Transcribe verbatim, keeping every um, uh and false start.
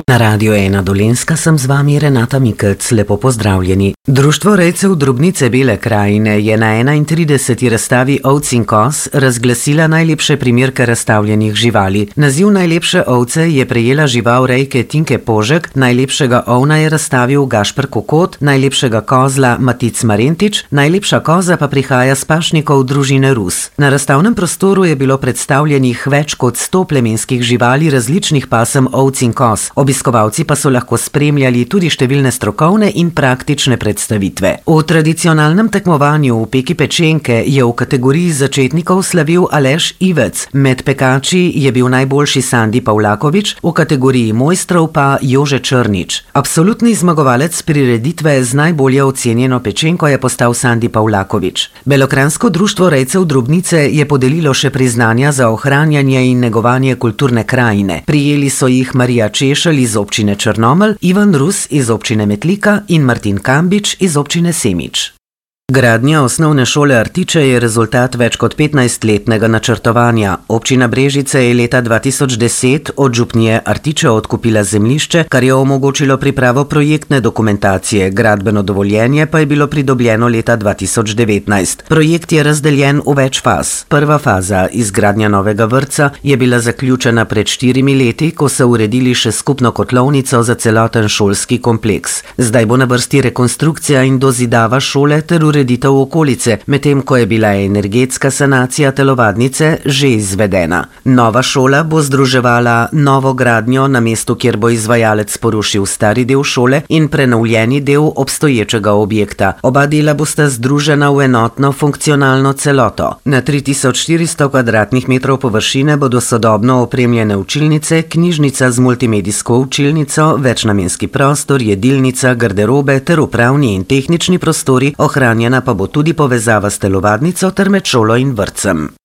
Na Radiu ena Dolenjska sem z vami Renata Mikec, lepo pozdravljeni. Društvo rejcev Drobnice Bele krajine je na enaintrideseti razstavi ovc in koz razglasila najlepše primerke razstavljenih živali. Naziv najlepše ovce je prejela žival rejke Tinke Požek, najlepšega ovna je razstavil Gašper Kokot, najlepšega kozla Matic Marentič, najlepša koza pa prihaja s pašnikov družine Rus. Na razstavnem prostoru je bilo predstavljenih več kot sto plemenskih živali različnih pasem ovc in koz. Obiskovalci pa so lahko spremljali tudi številne strokovne in praktične predstavitve. V tradicionalnem tekmovanju v peki pečenke je v kategoriji začetnikov slavil Aleš Ivec, med pekači je bil najboljši Sandi Pavlakovič, v kategoriji mojstrov pa Jože Črnič. Absolutni zmagovalec prireditve z najbolje ocenjeno pečenko je postal Sandi Pavlakovič. Belokranjsko društvo rejcev Drobnice je podelilo še priznanja za ohranjanje in negovanje kulturne krajine. Prijeli so jih Marija Češelj iz občine Črnomelj, Ivan Rus iz občine Metlika in Martin Kambič iz občine Semič. Gradnja osnovne šole Artiče je rezultat več kot petnajstletnega načrtovanja. Občina Brežice je leta dva tisoč deset od župnije Artiče odkupila zemljišče, kar je omogočilo pripravo projektne dokumentacije, gradbeno dovoljenje pa je bilo pridobljeno leta dva tisoč devetnajst. Projekt je razdeljen v več faz. Prva faza, izgradnja novega vrtca, je bila zaključena pred štirimi leti, ko so uredili še skupno kotlovnico za celoten šolski kompleks. Zdaj bo na vrsti rekonstrukcija in dozidava šole ter ureditev okolice, medtem ko je bila energetska sanacija telovadnice že izvedena. Nova šola bo združevala novo gradnjo na mestu, kjer bo izvajalec porušil stari del šole in prenovljeni del obstoječega objekta. Oba dela bosta združena v enotno funkcionalno celoto. Na tri tisoč štiristo kvadratnih metrov površine bodo sodobno opremljene učilnice, knjižnica z multimedijsko učilnico, večnamenski prostor, jedilnica, garderobe ter upravni in tehnični prostori, ohranjena pa bo tudi povezava s telovadnico ter med šolo in vrtcem.